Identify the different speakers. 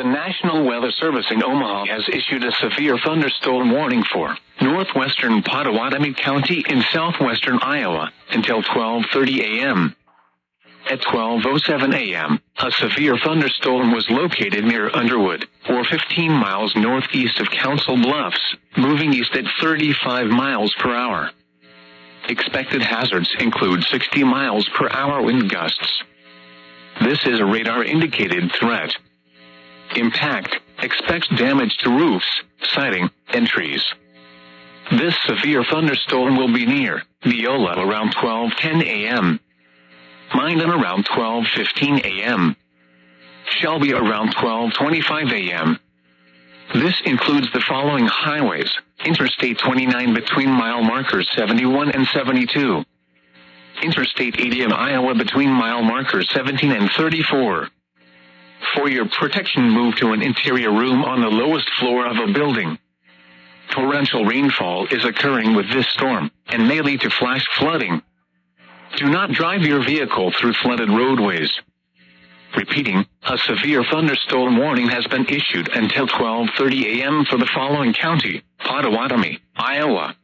Speaker 1: The National Weather Service in Omaha has issued a severe thunderstorm warning for northwestern Pottawatomie County in southwestern Iowa until 12:30 a.m. At 12:07 a.m., a severe thunderstorm was located near Underwood, or 15 miles northeast of Council Bluffs, moving east at 35 miles per hour. Expected hazards include 60 miles per hour wind gusts. This is a radar-indicated threat. Impact: expects damage to roofs, siding, and trees. This severe thunderstorm will be near Neola around 12:10 a.m. Minden around 12:15 a.m. Shelby around 12:25 a.m. This includes the following highways: Interstate 29 between mile markers 71 and 72. Interstate 80 in Iowa between mile markers 17 and 34. For your protection, move to an interior room on the lowest floor of a building. Torrential rainfall is occurring with this storm, and may lead to flash flooding. Do not drive your vehicle through flooded roadways. Repeating, a severe thunderstorm warning has been issued until 12:30 a.m. for the following county: Pottawatomie, Iowa,